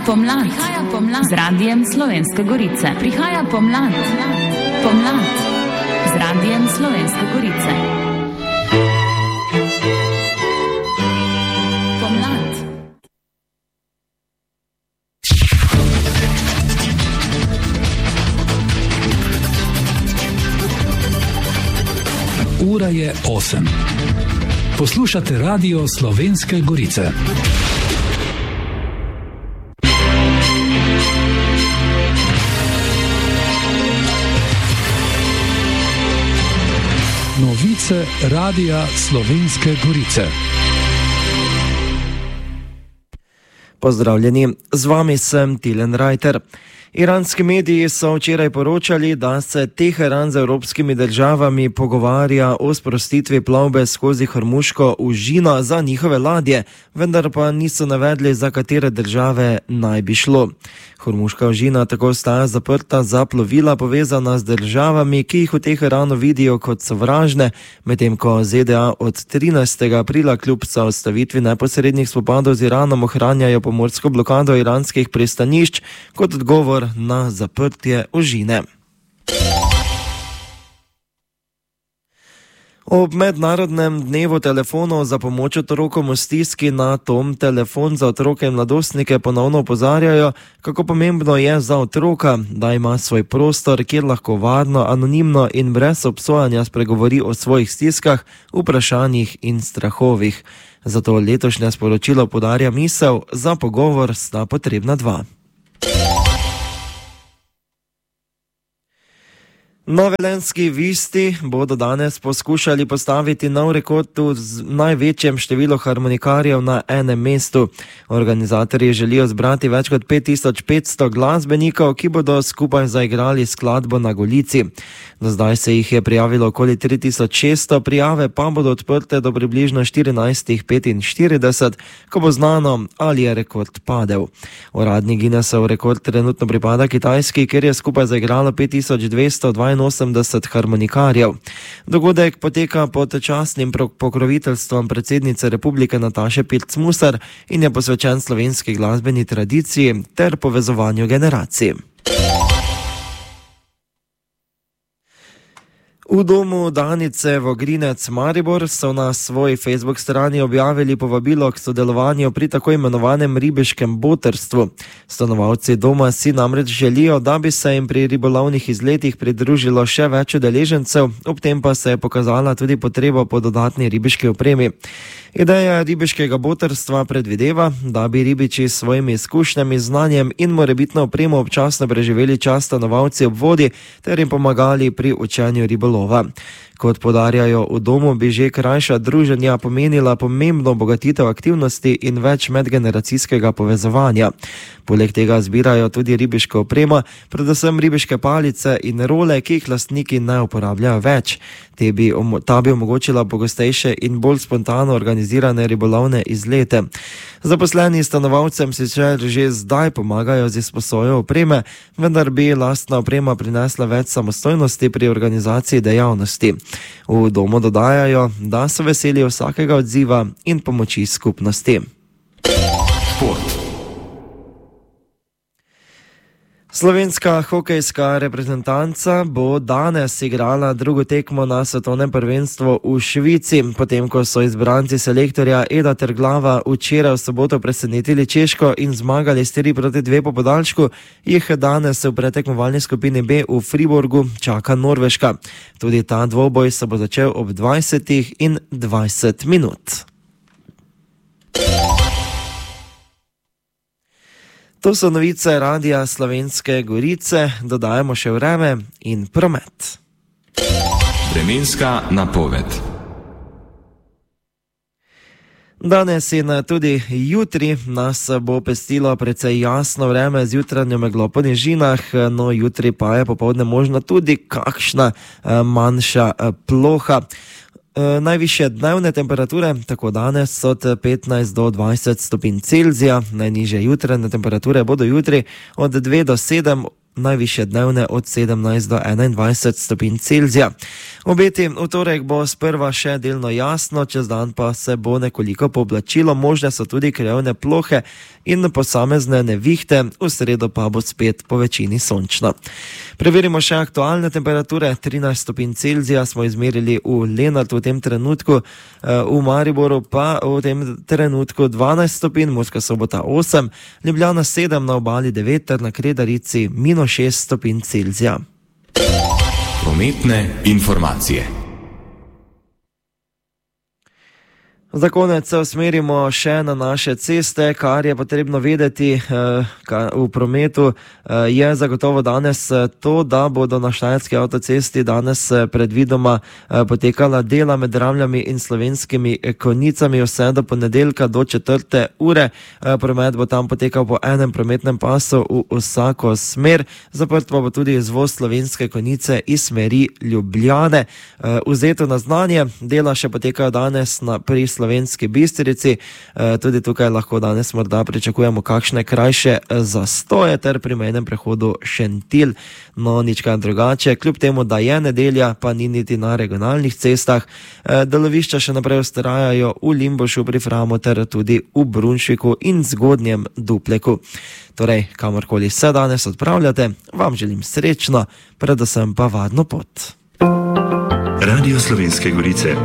pomlad z Radijem Slovenske Gorice. Prihaja pomlad z Radijem Slovenske Gorice. Pomlad. Ura je 8. Poslušate Radio Slovenske Gorice. Novice Radia Slovenske Gorice. Pozdravljeni, z vami sem Tilen Rajter. Iranski mediji so včeraj poročali, da se Teheran z evropskimi državami pogovarja o sprostitvi plovbe skozi Hormuško užino za njihove ladje, vendar pa niso navedli, za katere države naj bi šlo. Hormuška užina tako ostaja zaprta za plovila povezana z državami, ki jih v Teheranu vidijo kot sovražne, medtem ko ZDA od 13. aprila kljub zaustavitvi neposrednih spopadov z Iranom ohranjajo pomorsko blokado iranskih pristanišč kot odgovor na zaprtje užine. Ob mednarodnem dnevu telefonov za pomoč otrokom v stiski na Tom telefon za otroke in mladostnike ponovno opozarjajo, kako pomembno je za otroka, da ima svoj prostor, kjer lahko varno, anonimno in brez obsojanja spregovori o svojih stiskah, vprašanjih in strahovih. Zato letošnje sporočilo podarja misel, za pogovor sta potrebna dva. Novelenski Visti bodo danes poskušali postaviti nov rekord z največjem številu harmonikarjev na enem mestu. Organizatorji želijo zbrati več kot 5500 glasbenikov, ki bodo skupaj zaigrali skladbo na Golici. Do zdaj se jih je prijavilo okoli 3600, prijave pa bodo odprte do približno 14:45, ko bo znano, ali je rekord padel. Uradni Guinnessov rekord trenutno pripada Kitajski, kjer je skupaj zaigralo 5282 harmonikarjev. Dogodek poteka pod častnim pokroviteljstvom predsednice republike Nataše Pirc-Musar in je posvečen slovenski glasbeni tradiciji ter povezovanju generacij. V domu Danice Vogrinec Maribor so na svoji Facebook strani objavili povabilo k sodelovanju pri tako imenovanem ribiškem botrstvu. Stanovalci doma si namreč želijo, da bi se jim pri ribolovnih izletih pridružilo še več udeležencev, ob tem pa se je pokazala tudi potreba po dodatni ribiški opremi. Ideja ribiškega botrstva predvideva, da bi ribiči s svojimi izkušnjami, znanjem in morebitno opremo občasno preživeli čas stanovalci ob vodi ter jim pomagali pri učenju ribolova. Kot podarjajo v domu, bi že krajša druženja pomenila pomembno obogatitev aktivnosti in več medgeneracijskega povezovanja. Poleg tega zbirajo tudi ribiško opremo, predvsem ribiške palice in role, ki jih lastniki ne uporabljajo več. Ta bi omogočila pogostejše in bolj spontano organizirane ribolovne izlete. Zaposleni stanovalcem sicer že zdaj pomagajo z izposojo opreme, vendar bi lastna oprema prinesla več samostojnosti pri organizaciji dejavnosti. V domu dodajajo, da so veseli vsakega odziva in pomoči skupnosti. Šport. Slovenska hokejska reprezentanca bo danes igrala drugo tekmo na svetovnem prvenstvu v Švici, potem ko so izbranci selektorja Eda Terglava včeraj v soboto presenetili Češko in zmagali 4-2 po podaljšku, jih danes v pretekmovalni skupini B v Friburgu čaka Norveška. Tudi ta dvoboj se bo začel ob 20:20. To so novice Radia Slovenske Gorice, dodajamo še vreme in promet. Vremenska napoved. Danes in tudi jutri nas bo pestilo precej jasno vreme z jutranjo meglo po nižinah, no jutri pa je popoldne možno tudi kakšna manjša ploha. Najvišje dnevne temperature, tako danes od 15 do 20 stopinj Celzija, najnižje jutranje temperature bodo jutri od 2 do 7 najvišje dnevne od 17 do 21 stopinj Celzija. Obeti v torek bo sprva še delno jasno, čez dan pa se bo nekoliko pooblačilo, možne so tudi krajevne plohe in posamezne nevihte, v sredo pa bo spet po večini sončno. Preverimo še aktualne temperature. 13 stopinj Celzija smo izmerili v Lenartu v tem trenutku, v Mariboru pa v tem trenutku 12 stopinj, Murska Sobota 8, Ljubljana 7, na obali 9 ter na Kredarici -6 stopinj Celzija. Prometne informacije. Za konec se usmerimo še na naše ceste. Kar je potrebno vedeti v prometu, je zagotovo danes to, da bodo na Štajerski avtocesti danes predvidoma potekala dela med Dravljami in Slovenskimi Konjicami vse do ponedeljka do 4. ure. Promet bo tam potekal po enem prometnem pasu v vsako smer. Zaprt pa bo tudi izvoz Slovenske Konjice iz smeri Ljubljane. Vzeto na znanje, dela še potekajo danes pri Slovenski Bistrici. Tudi tukaj lahko danes morda pričakujemo kakšne krajše zastoje ter pri mejnem prehodu Šentilj. No, nič kaj drugače. Kljub temu, da je nedelja, pa ni niti na regionalnih cestah. Delovišča še naprej vztrajajo v Limbušu pri Framu ter tudi v Brunšviku in Zgodnjem Dupleku. Torej, kamorkoli se danes odpravljate, vam želim srečno, predvsem pa varno pot. Radio Slovenske Gorice.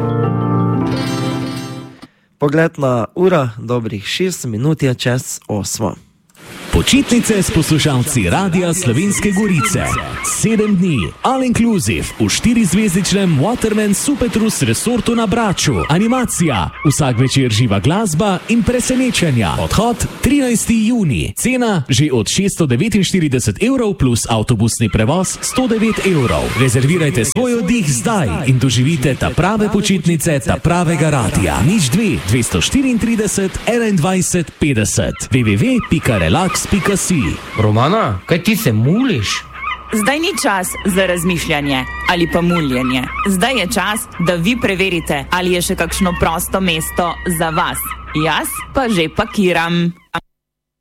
Pogled na ura, dobrih 6 minut je čez 8. Počitnice s poslušalci Radia Slovenske Gorice. 7 dni, all inclusive, v 4-zvezdičnem Waterman Supertrus resortu na Braču. Animacija, vsak večer živa glasba in presenečenja. Odhod 13. juni, cena že od 649 evrov plus avtobusni prevoz 109 evrov. Rezervirajte svoj oddih zdaj in doživite ta prave počitnice, ta pravega radija. 02 234 21 50 www.relax.si. Romana, kaj ti se muliš? Zdaj ni čas za razmišljanje ali pa muljenje. Zdaj je čas, da vi preverite, ali je še kakšno prosto mesto za vas. Jaz pa že pakiram.